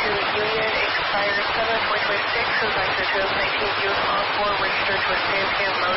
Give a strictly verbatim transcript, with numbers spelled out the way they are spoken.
to Union, expires seven twenty twenty-six, and back to two thousand nineteen use on four, registered to a Santam